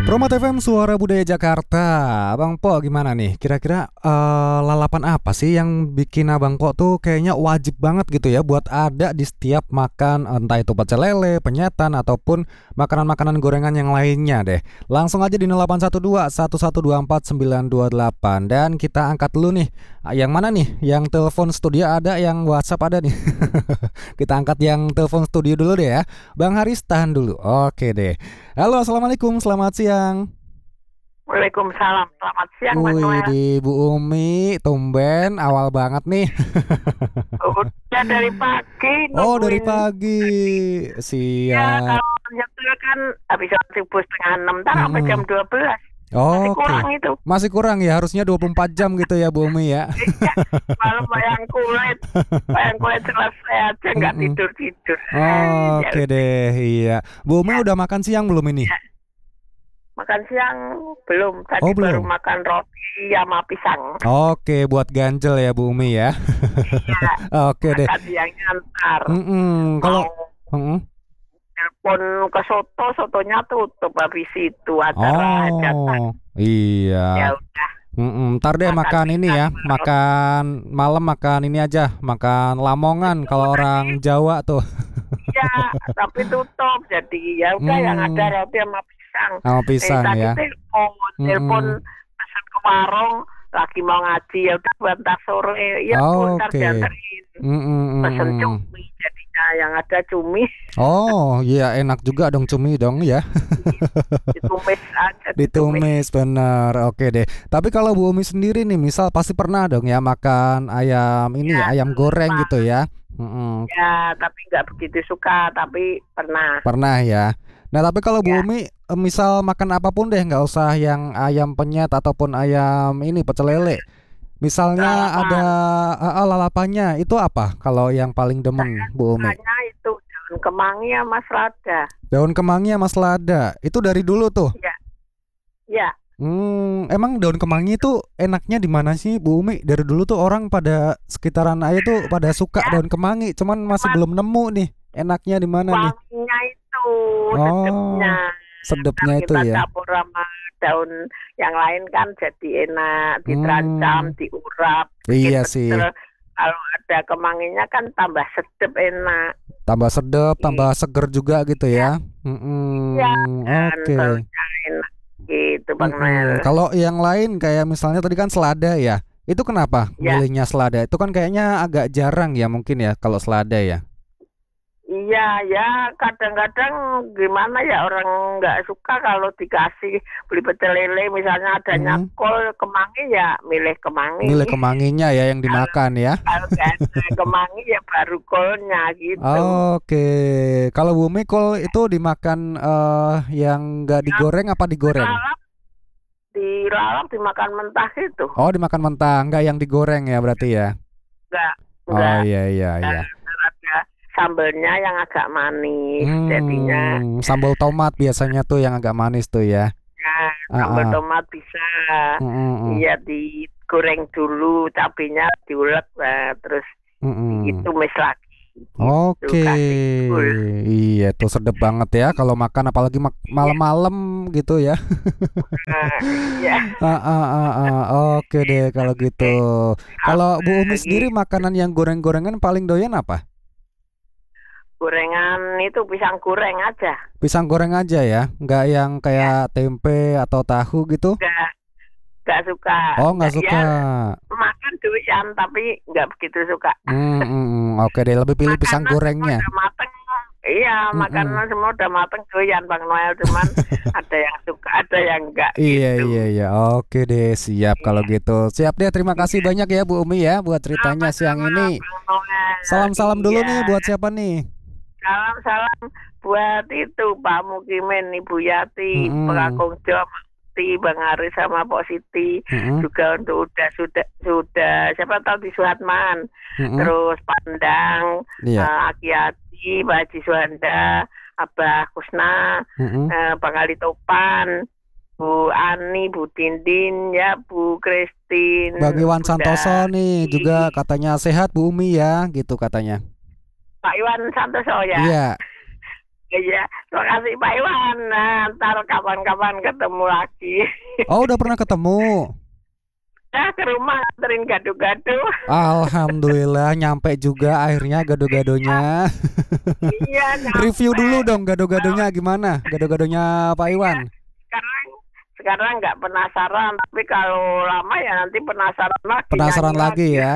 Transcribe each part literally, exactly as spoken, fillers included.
Promat F M Suara Budaya Jakarta. Abang Po gimana nih? Kira-kira eh, lalapan apa sih yang bikin Abang Po tuh kayaknya wajib banget gitu ya buat ada di setiap makan, entah itu pecel lele, penyetan ataupun makanan-makanan gorengan yang lainnya deh. Langsung aja di nol delapan satu dua satu satu dua empat sembilan dua delapan dan kita angkat dulu nih. Ah, Yang mana nih? Yang telepon studio ada, yang WhatsApp ada nih. Kita angkat yang telepon studio dulu deh ya. Bang Haris tahan dulu. Oke deh. Halo, assalamualaikum, selamat siang. Waalaikumsalam. Selamat siang, Mas Wih, Noel. di Bu Umi, tumben awal banget nih. Udah dari pagi Oh, dari nungguin. pagi. Ya, Siap. kalau nyetir kan habis subuh setengah enam, ntar sampai jam Mm-mm. dua belas. Masih Oke. kurang itu. Masih kurang ya, harusnya dua puluh empat jam gitu ya Bu Umi ya. Iya, malam bayang kulit. Bayang kulit selesai aja nggak Mm-mm. tidur-tidur. Hai, ya Oke udah. deh, iya. Bu Umi Ya, udah makan siang belum ini? ya. Makan siang belum. Oh, Tadi baru belum. makan roti sama pisang. Oke, buat ganjel ya Bu Umi ya. Iya, Oke deh. makan siangnya ntar. Mm-mm. Kalau Mau Mm-mm. telepon ke soto, sotonya tutup habis itu acara hajatan. Oh, iya. Ya udah, Mm-mm, ntar deh makan makan ini pisang ya, sama roti makan malam makan ini aja, makan lamongan itu kalau tadi. orang Jawa tuh. Ya, tapi tutup. Jadi ya udah yang ada Hmm, roti sama pisang. sama Eh pisang tadi ya. telepon, telepon Mm-mm. pesan ke warung lagi mau ngaji, ya udah bentar sore. Iya Bu, ntar Oke. dianterin. Mm-mm, Pesen mm-mm. cumi jadinya, yang ada cumi Oh, iya enak juga dong cumi dong ya. ditumis aja, ditumis. Ditumis bener. Oke deh. Tapi kalau Bu Umi sendiri nih, misal pasti pernah dong ya makan ayam ini, Ya, ayam goreng lupa. gitu ya. Mm-mm, Ya, tapi nggak begitu suka, tapi pernah. pernah ya. Nah tapi kalau Bu Ya, Umi eh, misal makan apapun deh, nggak usah yang ayam penyet ataupun ayam ini pecel lele. Misalnya ada lalapan. eh, eh, lalapannya, itu apa kalau yang paling Saya demen Bu Umi? sukanya itu daun kemangi sama selada. Daun kemangi sama selada. Itu dari dulu tuh. Ya, ya. Hmm, emang daun kemangi itu enaknya di mana sih Bu Umi? Dari dulu tuh orang pada sekitaran ayah tuh pada suka Ya, daun kemangi, cuman masih cuman belum nemu nih. Enaknya di mana nih? wanginya itu, sedapnya. Oh, Ntar sedapnya itu kita ya. campur sama daun yang lain kan jadi enak, Hmm, diterancam, diurap, bikin iya sih. pecel. Kalau ada kemanginya kan tambah sedap, enak. Tambah sedap, tambah Gitu. seger juga gitu Ya, ya. iya, Mm-mm, dan oke. telurnya enak. Gitu, Bang Mm-mm. Noel. Kalau yang lain kayak misalnya tadi kan selada ya. Itu kenapa Ya, milihnya selada? Itu kan kayaknya agak jarang ya mungkin ya kalau selada ya. iya, ya kadang-kadang gimana ya orang nggak suka kalau dikasih beli pecel lele misalnya adanya Mm-mm. kol kemangi ya milih kemangi. Milih kemanginya ya yang Kalau dimakan ya. kalau nggak ada kemangi ya baru kolnya gitu. Oke. Kalau bumi kol itu dimakan eh yang nggak Ya digoreng apa digoreng? dilalap, dilalap dimakan mentah itu. Oh, dimakan mentah, nggak yang digoreng ya berarti ya. Nggak Oh nggak iya iya nggak iya. ada sambelnya yang agak manis jadinya. Hmm, sambal tomat biasanya tuh yang agak manis tuh ya. Ya, Ah, sambal ah. tomat bisa. Mm-mm, Iya, digoreng dulu, cabenya diulek, nah, terus mm-mm. ditumis lagi. Gitu, Oke, kasih gula. iya tuh sedep banget ya kalau makan apalagi mak- Iya, malam-malam gitu ya. nah, iya. Ah, ah, ah, ah. Oke deh kalau gitu. Eh, Kalau Bu Umi apalagi sendiri makanan yang goreng-gorengan paling doyan apa? gorengan itu pisang goreng aja. Pisang goreng aja ya, nggak yang Ya, kayak tempe atau tahu gitu? nggak nggak suka. Oh nggak Nggak, suka. ya makan doyan tapi nggak begitu suka. Hmm, hmm, hmm. Oke deh lebih pilih pisang Makanan semua gorengnya. udah mateng. Iya, Hmm, makanan semua udah mateng doyan Bang Noel, cuman ada yang suka, ada yang enggak iya iya gitu. iya. Oke deh siap kalau Iya, gitu. Siap deh terima kasih iya. banyak ya Bu Umi ya buat ceritanya siang Sama-sama ini. Bang Noel. Salam-salam dulu Iya. nih buat siapa nih? Salam-salam buat itu Pak Mukimin, Ibu Yati, Hmm, Pekakung Jom, Ti, Bang Aris sama Pok Siti. hmm, Juga untuk udah sudah sudah siapa tahu di Suhatman. hmm. Terus Pandang, Iya. eh, Aki Ati, Pak Haji Suhanda, Abah Kusna, Hmm. eh, Bang Ali Topan, Bu Ani, Bu Dindin, ya Bu Bang Christine, Iwan Bunda Santoso nih juga I, katanya sehat Bu Umi ya gitu katanya. Pak Iwan Santoso ya. Iya. Iya, terima kasih Pak Iwan. Nah, ntar kapan-kapan ketemu lagi. Oh, udah pernah ketemu. Ya, ke rumah anterin gado-gado. Alhamdulillah nyampe juga akhirnya gado-gadonya. Iya, Review nyampe. dulu dong gado-gadonya gimana? Gado-gadonya Pak Iya, Iwan. sekarang sekarang nggak penasaran, tapi kalau lama ya nanti penasaran lagi, Penasaran nyanyi lagi lagi. ya.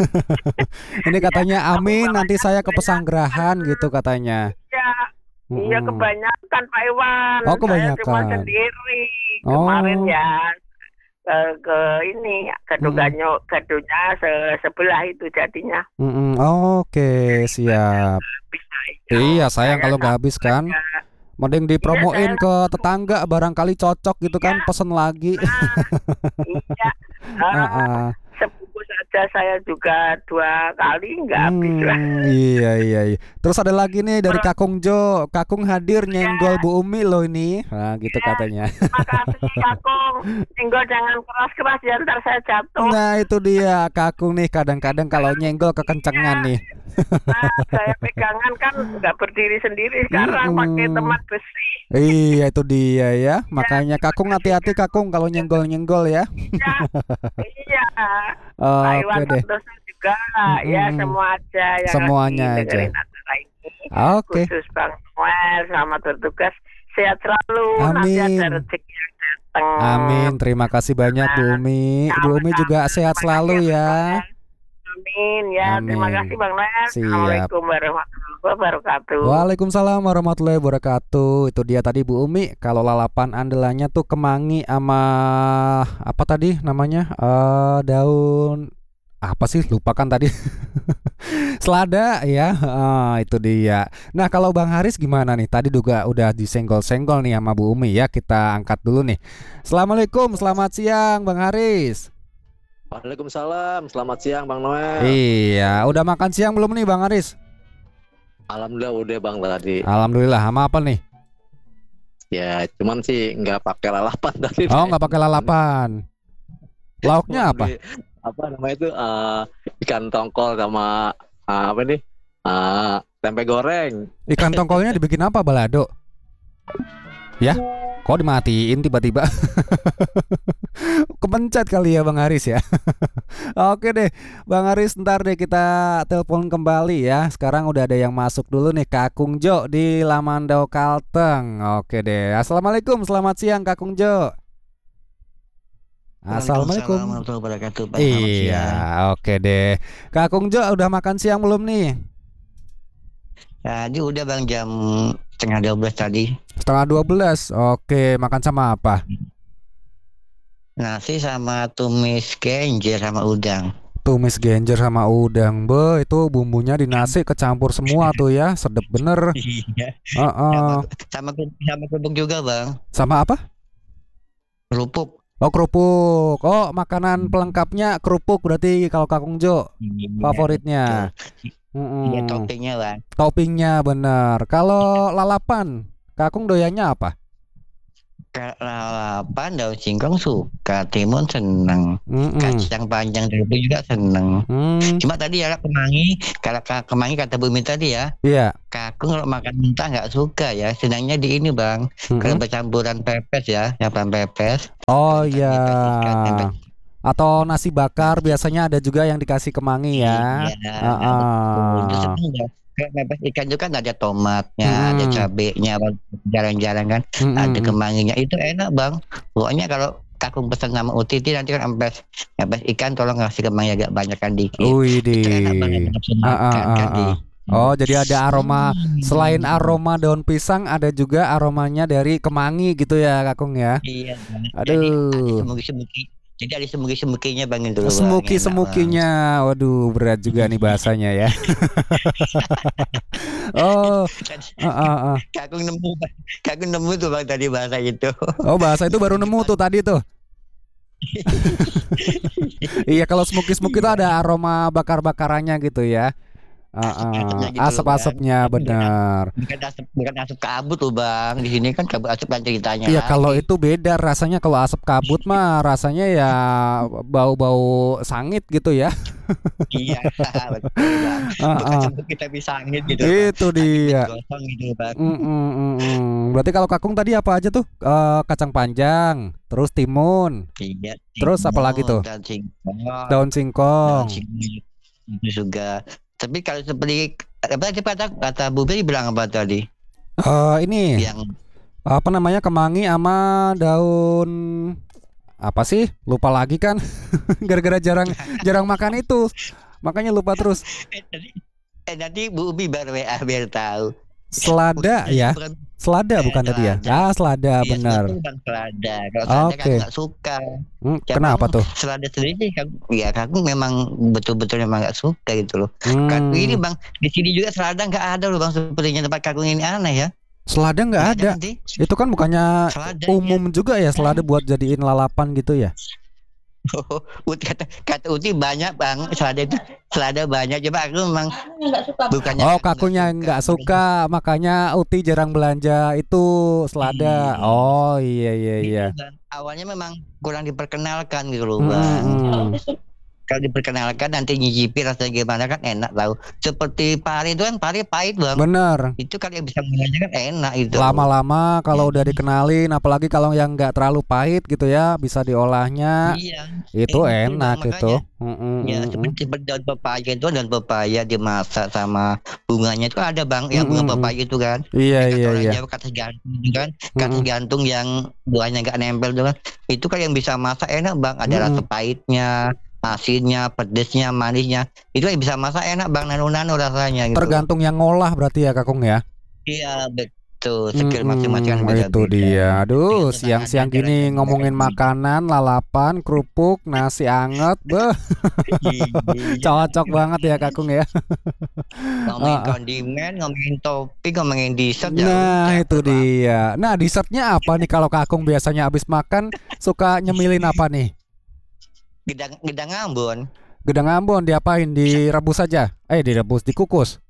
Ini Iya, katanya kamu amin nanti bawanya saya ke kebanyakan. Pesanggerahan gitu katanya. Iya, iya Mm-mm. kebanyakan Pak Iwan. Oh, Saya cuma kebanyakan. sendiri. Kemarin Oh. ya ke, ke ini Mm-mm. gado-gado gadonya se sebelah itu jadinya. Mm-mm. Oke, siap. Bisa Iya, itu sayang saya kalau nggak satu habis kan. aja. Mending Iya saya dipromoin ke satu. tetangga barangkali cocok gitu Iya, kan, pesen lagi. nah, iya. Ah, Heeh. sebungkus saja saya juga dua kali nggak habis lah. Hmm, iya iya iya. Terus ada lagi nih dari Terus Kakung Jo. Kakung hadir nyenggol ya, Bu Umi loh ini. Nah, gitu ya, katanya. terima kasih Kakung. Tinggal jangan keras-keras ya ntar saya jatuh. Nah, itu dia Kakung nih kadang-kadang kalau nyenggol kekencengan Iya. nih. Nah, saya pegangan kan nggak berdiri sendiri sekarang pakai Mm-mm. teman besi. Iya itu dia ya. Ya, Makanya terima Kakung kasih hati-hati Kakung kalau Kakung. nyenggol-nyenggol ya. Ya, iya. Pak Oke Iwan deh. Santoso juga. Ya, Mm-mm. semua aja yang lagi Semuanya aja. dengerin acara ini. Oke. Khusus Bang Noel, selamat bertugas. Sehat selalu. Nanti ada Amin. rezeki yang datang. Amin. Terima kasih banyak Bu Nah, Umi. Bu Umi juga sama-sama. sehat Terima kasih ya selalu Bang ya. Noel. Amin. Ya, terima kasih Amin. Bang Noel. Siap. Assalamualaikum warahmatullahi wabarakatuh. Waalaikumsalam warahmatullahi wabarakatuh. Itu dia tadi Bu Umi. Kalau lalapan andalannya tuh kemangi sama apa tadi namanya? Eh daun apa sih? Lupa kan tadi. Selada ya. Ah, itu dia. Nah, kalau Bang Haris gimana nih? Tadi juga udah disenggol-senggol nih sama Bu Umi ya. Kita angkat dulu nih. Assalamualaikum, selamat siang Bang Haris. Waalaikumsalam, selamat siang Bang Noel. Iya, udah makan siang belum nih Bang Haris? Alhamdulillah udah Bang tadi. Alhamdulillah, sama apa nih? Ya, cuman sih nggak pakai lalapan tadi. Oh, nggak pakai lalapan. Lauknya apa? Cuman di- apa namanya itu eh, ikan tongkol sama eh, apa nih? Eh, tempe goreng. Ikan tongkolnya dibikin apa, balado? Ya, kok dimatiin tiba-tiba? Kepencet kali ya Bang Haris ya. Oke deh, Bang Haris ntar deh kita telepon kembali ya. Sekarang udah ada yang masuk dulu nih, Kakung Jo di Lamandau Kalteng. Oke deh, Assalamualaikum, selamat siang Kakung Jo. Waalaikumsalam Assalamualaikum. warahmatullahi wabarakatuh. Pak, selamat Iya, siang. oke deh. Kakung Jo udah makan siang belum nih? Tadi udah Bang jam setengah dua belas tadi. Setengah dua belas. Oke, makan sama apa? Nasi sama tumis genjer sama udang. Tumis genjer sama udang, be itu bumbunya di nasi kecampur semua tuh ya, sedep bener. Iya. Heeh. Sama sama sama kerupuk juga Bang. Sama apa? Kerupuk. Oh kerupuk. Oh makanan pelengkapnya kerupuk berarti kalau Kakung Jo Iya, favoritnya. betul. Mm-mm. Iya toppingnya Bang. Toppingnya bener. Kalau lalapan, Kakung doyannya apa? Lalapan daun singkong suka, timun seneng, Mm-mm. kacang panjang kerupuk juga seneng. Hmm, Cuma tadi ya kemangi, kalau ka- kemangi kata Bumi tadi ya, iya. Kakung kalau makan mentah nggak suka ya. Senangnya di ini Bang, kalau Mm-mm. bercampuran pepes ya, campuran pepes. Oh Entah iya. pepes ikan, pepes Atau nasi bakar biasanya ada juga yang dikasih kemangi ya. iya, betul. Itu Heeh. seneng ya. Kayak pepes ikan itu kan ada tomatnya, ada Mm-mm. cabenya, jarang-jarang kan, ada Mm-mm. kemanginya. Itu enak Bang. Pokoknya kalau Kakung pesan sama U Titi nanti kan pepes, pepes ikan tolong ngasih kemangi agak banyak kan dikit. Itu enak banget Widih. nafsu Ah, ah, makan ah, kan di. ah. Oh, jadi ada aroma selain Hmm. aroma daun pisang ada juga aromanya dari kemangi gitu ya, Kakung ya. Iya, Bang. Jadi ada Aduh. sembuki-sembuki. Jadi ada sembuki-sembukinya Bang itu loh Bang. Enak Bang. Semuki-semukinya. Waduh, berat juga nih bahasanya ya. Oh, Kan ah, ah, ah. Kakung nemu Bang. Kakung nemu tuh Bang tadi bahasa itu. Oh, bahasa itu baru nemu tuh tadi tuh. Iya, kalau smoky-smoky itu ada aroma bakar-bakarannya gitu ya. Ah, ah. Asap-asapnya gitu loh Bang. Asap-asapnya Tapi bukan benar. bukan asap bukan asap kabut loh Bang. Di sini kan kabut asap kan ceritanya Iya, kalau lagi. itu beda rasanya. Kalau asap kabut mah rasanya ya bau-bau sangit gitu ya. Iya, betul Bang. Bukan Heeh. sebelum kita pisangin gitu Bang. Itu Lagi dia. digosong gitu Bang. Mhm mhm. Berarti kalau kakung tadi apa aja tuh? Eee, kacang panjang, terus timun, Iya, terus apa lagi timun tuh? dan singkong, Daun daun singkong. singkong itu juga. Tapi kalau seperti apa tadi kata kata Bubri bilang apa tadi? Eee, ini, Yang apa namanya, kemangi ama daun apa sih? Lupa lagi kan. Gara-gara jarang jarang makan itu, makanya lupa terus. eh tadi eh nanti Bu Ubi baru W A biar tahu. Selada Bukan ya? bukan Selada eh bukan tadi ya? selada. Ah, selada Iya selada bener. bukan selada. Kalau selada kan Oke. nggak suka. Mmm, Ya kenapa memang tuh? selada sendiri sih kan ya aku memang betul-betul memang nggak suka gitu loh. Kan ini Mmm. Bang, di sini juga selada nggak ada loh Bang, sepertinya tempat kakung ini aneh ya. Selada nggak Nggak ada ada. nanti Itu kan bukannya seladanya. umum juga ya selada buat jadiin lalapan gitu ya? Oh, Ut kata kata Uti banyak Bang, selada itu selada banyak coba aku memang bukannya Oh, aku nggak kakunya suka, nggak baru suka, makanya Uti jarang belanja itu selada. iya. Oh, iya iya iya. Iya Bang, awalnya memang kurang diperkenalkan gitu loh Mhm Bang. mhm. Kalau diperkenalkan nanti nyicipi rasanya gimana kan enak tahu. Seperti pari itu kan pari pahit Bang. Bener. Itu kan yang bisa mengajar kan enak itu. Lama-lama kalau udah Jadi dikenalin, apalagi kalau yang nggak terlalu pahit gitu ya, bisa diolahnya, iya, eh, itu betul Bang enak makanya. itu. Mhm Ya mhm. seperti daun pepaya itu daun pepaya dimasak sama bunganya itu ada Bang yang Mhm bunga mhm. pepaya itu kan. Iya Yang kata iya orang iya. Jawa kata gantung itu kan, kata Mhm gantung yang buahnya nggak nempel itu kan. Itu kan yang bisa masak enak Bang. Ada rasa mhm. pahitnya, asinnya, pedesnya, manisnya. Itu yang bisa masak enak Bang, nano-nano rasanya gitu loh. Tergantung yang ngolah berarti ya, Kakung ya? Iya betul, skill masing-masing kan Mhm, itu beda-beda. dia. Aduh, Tergantung ada siang-siang cara gini cara ngomongin masaknya. makanan, lalapan, kerupuk, nasi anget, beh, Iya, cocok banget ya, Kakung ya. ngomongin Heeh. kondimen, ngomongin topping, ngomongin dessert ya Nah, udah itu terus lah. dia. Nah, dessertnya apa nih kalau Kakung biasanya habis makan suka nyemilin apa nih? Gedang gedang Ambon. Gedang Ambon diapain? Bisa Direbus aja? Eh, direbus, dikukus.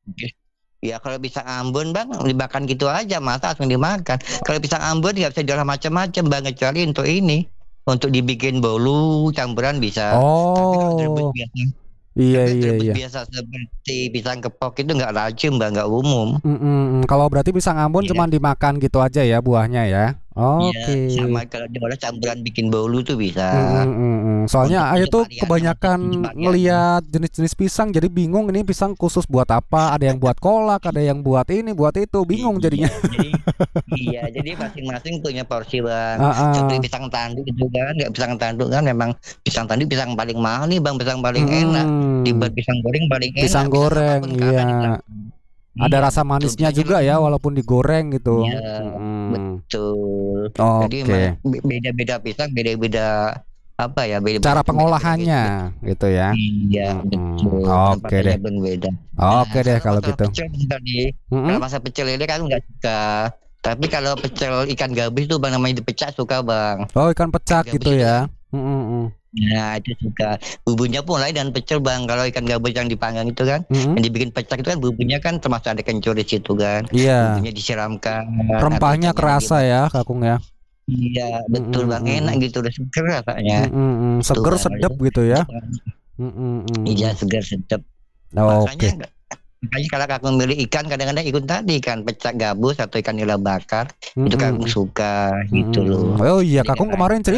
ya kalau pisang Ambon Bang dimakan gitu aja, masa langsung dimakan. Kalau pisang Ambon nggak bisa diolah macam-macam Bang, kecuali untuk ini, untuk dibikin bolu, campuran bisa. Tapi kalau direbus Oh, biasa iya tapi kalau iya direbus iya. biasa seperti pisang kepok itu nggak racun Bang, nggak umum. Mm, mm, mm. Kalau berarti pisang Ambon Iya. cuman dimakan gitu aja ya buahnya ya. Iya, sama Oke. kalau diolah campuran bikin bolu tuh bisa. Mm, mm, mm, mm. Untuk Soalnya ayo untuk tuh variannya kebanyakan macam-macam variannya. ngeliat jenis-jenis pisang jadi bingung ini pisang khusus buat apa? Ada yang buat kolak, ada yang buat ini, buat itu, bingung Iya, jadinya. jadi iya, jadi masing-masing punya porsi Bang. Ah, Seperti ah. pisang tanduk itu kan, nggak pisang tanduk kan memang pisang tanduk pisang paling mahal nih Bang, pisang paling enak. Mm-mm. Dibanding pisang goreng paling Pisang enak, pisang goreng, apapun kalah di iya. belakang. Ada Iya rasa betul, manisnya pisangnya juga ya lebih. walaupun digoreng gitu. Iya, Mm-mm. betul. Jadi memang Oke. be- beda-beda pisang, beda-beda apa ya, beda-beda Cara beda-beda gitu. pengolahannya gitu ya. Iya Mm-mm. betul, Oke penempatannya deh. pun beda. Oke Nah, deh kalau kalau masalah gitu. pecel tadi, kalau Mm-mm. masalah pecel lele kan nggak suka. Tapi kalau pecel ikan gabus tuh bang namanya dipecah suka bang. Oh, ikan Ikan pecak gabus gitu itu ya. kan, Mm-mm. nah itu suka. Bumbunya pun lain dan pecel bang. Kalau ikan gabus yang dipanggang itu kan, Mm-mm. yang dibikin pecak itu kan bumbunya kan termasuk ada kencur di situ kan. Iya. Bumbunya disiramkan atau Rempahnya ikannya kerasa bagaimana. ya, Kakung ya. Iya betul bang, enak Mm-mm. gitu udah seger rasanya. Mm-mm. Tuh Seger bang, kalau sedap itu gitu ya. itu, iya Mm-mm. segar sedap. Oke. Makanya makanya kalau kakak memilih ikan kadang-kadang ikut tadi kan pecak gabus atau ikan nila bakar itu kakak Mm-mm. suka gitu loh. Mm-mm. Oh iya, Jadi Kakung kan kemarin cerita